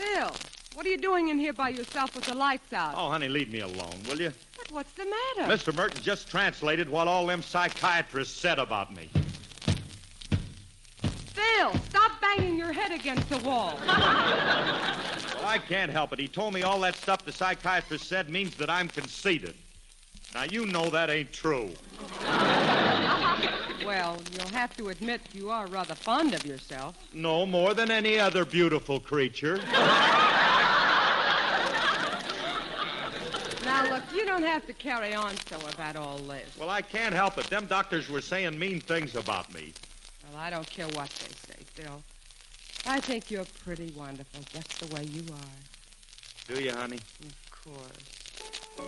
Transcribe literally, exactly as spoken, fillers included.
Phil, what are you doing in here by yourself with the lights out? Oh, honey, leave me alone, will you? But what's the matter? Mister Merton just translated what all them psychiatrists said about me. Phil, stop banging your head against the wall. Well, I can't help it. He told me all that stuff the psychiatrist said means that I'm conceited. Now, you know that ain't true. Well, you'll have to admit you are rather fond of yourself. No more than any other beautiful creature. Now, look, you don't have to carry on so about all this. Well, I can't help it. Them doctors were saying mean things about me. Well, I don't care what they say, Phil. I think you're pretty wonderful just the way you are. Do you, honey? Of course.